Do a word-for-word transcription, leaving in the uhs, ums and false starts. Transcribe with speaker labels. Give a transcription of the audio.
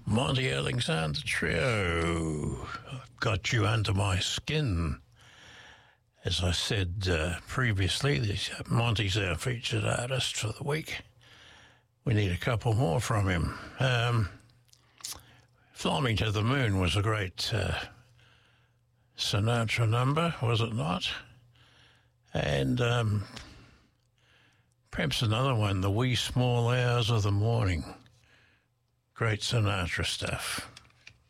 Speaker 1: Monty Alexander Trio. I've got you under my skin. As I said uh, previously, this, uh, Monty's our featured artist for the week. We need a couple more from him. Um, Fly Me to the Moon was a great uh, Sinatra number, was it not? And um, perhaps another one, The Wee Small Hours of the Morning. Great Sinatra stuff.